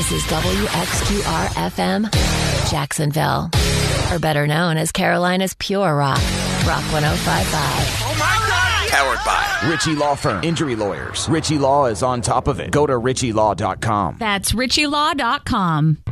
This is WXQR-FM, Jacksonville. Or better known as Carolina's Pure Rock, Rock 105.5. Oh my God! Powered by Ritchie Law Firm. Injury lawyers. Ritchie Law is on top of it. Go to RitchieLaw.com. That's RitchieLaw.com.